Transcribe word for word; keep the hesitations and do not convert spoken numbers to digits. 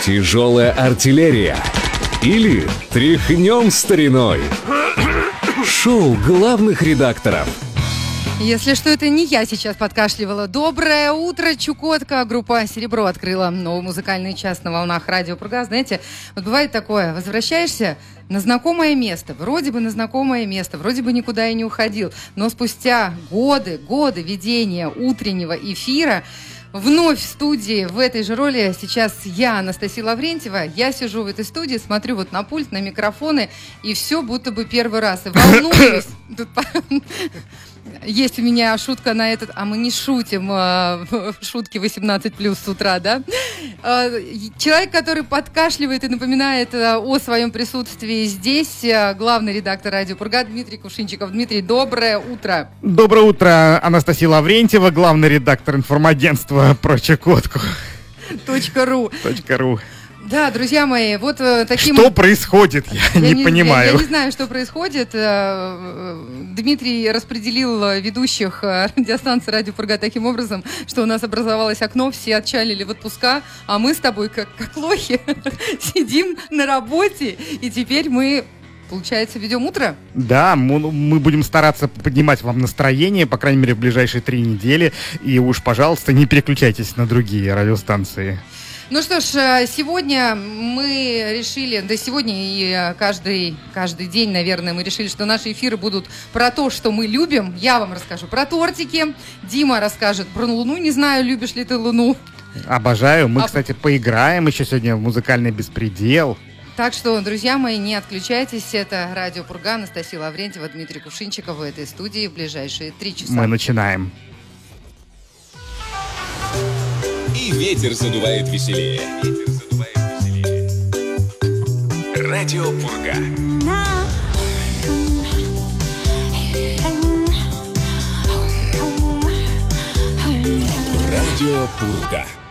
Тяжелая артиллерия или тряхнем стариной. Шоу главных редакторов. Если что, это не я сейчас подкашливала. Доброе утро, Чукотка. Группа «Серебро» открыла новый музыкальный час на волнах Радио Пурга. Знаете, вот бывает такое, возвращаешься на знакомое место, вроде бы на знакомое место, вроде бы никуда и не уходил, но спустя годы, годы ведения утреннего эфира вновь в студии в этой же роли сейчас я, Анастасия Лаврентьева. Я сижу в этой студии, смотрю вот на пульт, на микрофоны, и все будто бы первый раз. И волнуюсь. Есть у меня шутка на этот... А мы не шутим э, шутки восемнадцать плюс с утра, да? Э, человек, который подкашливает и напоминает э, о своем присутствии здесь, э, главный редактор Радио Пурга Дмитрий Кувшинчиков. Дмитрий, доброе утро. Доброе утро, Анастасия Лаврентьева, главный редактор информагентства про Чукотку. Точка ру. Точка ру. Да, друзья мои, вот э, таким... Что происходит? Я, я не, не понимаю. Я, я не знаю, что происходит. Дмитрий распределил ведущих радиостанции Радио Пурга таким образом, что у нас образовалось окно, все отчалили в отпуска, а мы с тобой, как, как лохи, сидим на работе, и теперь мы... Получается, ведем утро? Да, мы, мы будем стараться поднимать вам настроение, по крайней мере, в ближайшие три недели. И уж, пожалуйста, не переключайтесь на другие радиостанции. Ну что ж, сегодня мы решили, да сегодня и каждый, каждый день, наверное, мы решили, что наши эфиры будут про то, что мы любим. Я вам расскажу про тортики, Дима расскажет про Луну. Не знаю, любишь ли ты Луну? Обожаю. Мы, а... кстати, поиграем еще сегодня в музыкальный беспредел. Так что, друзья мои, не отключайтесь. Это Радио Пурга, Анастасия Лаврентьева, Дмитрий Кувшинчиков в этой студии в ближайшие три часа. Мы начинаем. И ветер задувает веселее. Ветер задувает веселее. Радио Пурга. Радио Пурга.